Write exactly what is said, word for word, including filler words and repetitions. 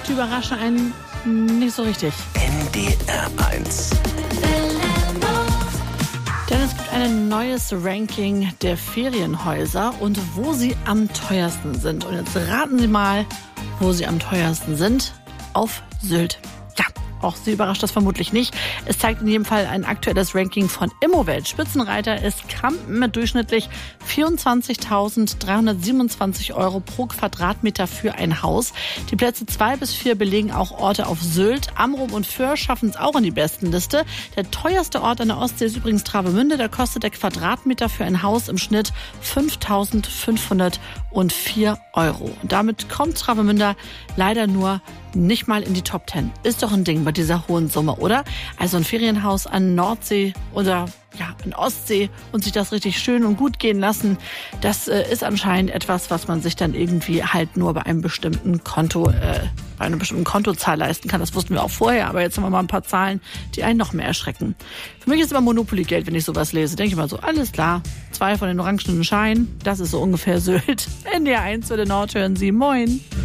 die überraschen einen nicht so richtig. N D R eins. Denn es gibt ein neues Ranking der Ferienhäuser und wo sie am teuersten sind. Und jetzt raten Sie mal, wo sie am teuersten sind. Auf Sylt. Ja, auch Sie überrascht das vermutlich nicht. Es zeigt in jedem Fall ein aktuelles Ranking von Immowelt. Spitzenreiter ist Kampen mit durchschnittlich vierundzwanzigtausenddreihundertsiebenundzwanzig Euro pro Quadratmeter für ein Haus. Die Plätze zwei bis vier belegen auch Orte auf Sylt. Amrum und Föhr schaffen es auch in die Bestenliste. Der teuerste Ort an der Ostsee ist übrigens Travemünde. Da kostet der Quadratmeter für ein Haus im Schnitt fünftausendfünfhundertvier Euro. Und damit kommt Travemünde leider nur nicht mal in die Top Ten. Ist doch ein Ding bei dieser hohen Summe, oder? Also ein Ferienhaus an Nordsee oder ja, an Ostsee und sich das richtig schön und gut gehen lassen, das äh, ist anscheinend etwas, was man sich dann irgendwie halt nur bei einem bestimmten Konto, äh, bei einer bestimmten Kontozahl leisten kann. Das wussten wir auch vorher, aber jetzt haben wir mal ein paar Zahlen, die einen noch mehr erschrecken. Für mich ist immer Monopoly-Geld, wenn ich sowas lese. Denke ich mal so, alles klar, zwei von den orangenen Scheinen, das ist so ungefähr Sylt. N D R eins für den Nord hören Sie, moin.